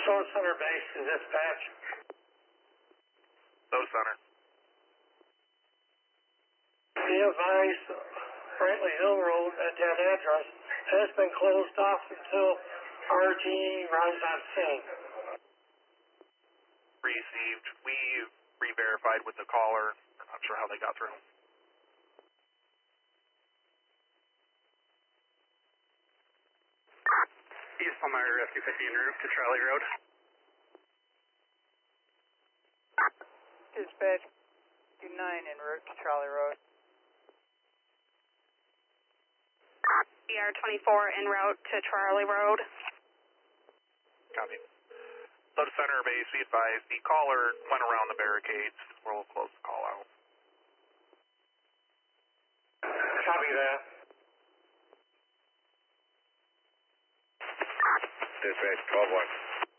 Soul Center base to dispatch. Soul Center. Be advised, Brantley Hill Road at that address has been closed off until RTE arrives on scene. Received. We re-verified with the caller. I'm not sure how they got through. East Palmyra Rescue 50 en route to Charlie Road. Dispatch 29 en route to Charlie Road. BR-24 en route to Charlie Road. Copy. Soul Center base, be advised, the caller went around the barricades. We'll close the call out. Copy that. Dispatch 12-1.